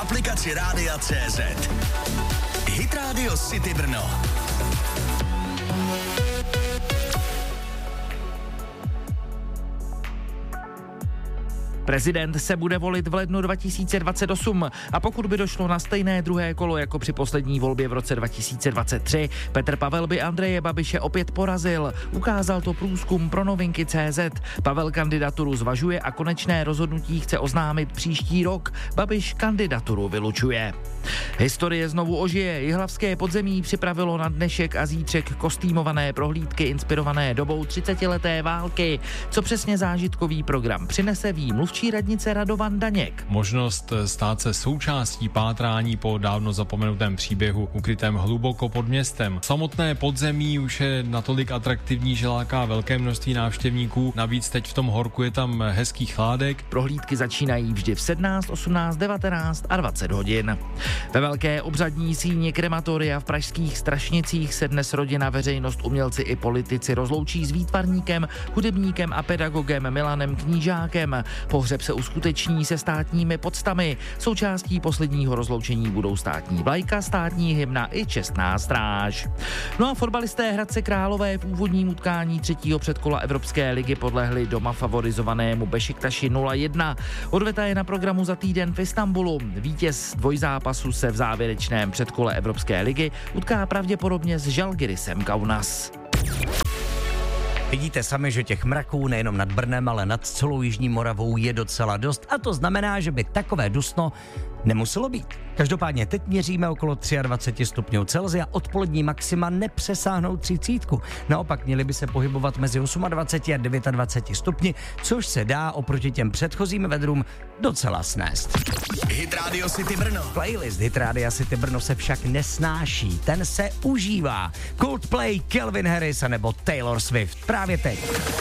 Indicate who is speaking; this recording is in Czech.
Speaker 1: aplikaci Rádia CZ. Hit Radio City Brno.
Speaker 2: Prezident se bude volit v lednu 2028 a pokud by došlo na stejné druhé kolo jako při poslední volbě v roce 2023, Petr Pavel by Andreje Babiše opět porazil. Ukázal to průzkum pro Novinky CZ. Pavel kandidaturu zvažuje a konečné rozhodnutí chce oznámit příští rok. Babiš kandidaturu vylučuje. Historie znovu ožije. Jihlavské podzemí připravilo na dnešek a zítřek kostýmované prohlídky inspirované dobou 30leté války. Co přesně zážitkový program přinese, ví mluvčí radnice Radovan Daněk.
Speaker 3: Možnost stát se součástí pátrání po dávno zapomenutém příběhu ukrytém hluboko pod městem. Samotné podzemí už je natolik atraktivní, že láká velké množství návštěvníků. Navíc teď v tom horku je tam hezký chládek.
Speaker 2: Prohlídky začínají vždy v 17, 18, 19 a 20 hodin. Ve velké obřadní síni krematoria v pražských Strašnicích se dnes rodina, veřejnost, umělci i politici rozloučí s výtvarníkem, hudebníkem a pedagogem Milanem Knížákem. Pohřeb se uskuteční se státními poctami. Součástí posledního rozloučení budou státní vlajka, státní hymna i čestná stráž. No a fotbalisté Hradce Králové v úvodním utkání třetího předkola Evropské ligy podlehli doma favorizovanému Bešiktaši 0-1. Odveta je na programu za týden v Istanbulu. Vítěz dvojzápasu se v závěrečném předkole Evropské ligy utká pravděpodobně s Žalgirisem Kaunas.
Speaker 4: Vidíte sami, že těch mraků nejenom nad Brnem, ale nad celou Jižní Moravou je docela dost a to znamená, že by takové dusno nemuselo být. Každopádně teď měříme okolo 23 stupňů Celsia, odpolední maxima nepřesáhnou 30. Naopak měli by se pohybovat mezi 28 a 29 stupni, což se dá oproti těm předchozím vedrům docela snést.
Speaker 1: Hit Radio City Brno.
Speaker 4: Playlist Hit Radio City Brno se však nesnáší, ten se užívá. Coldplay, Calvin Harris a nebo Taylor Swift právě teď.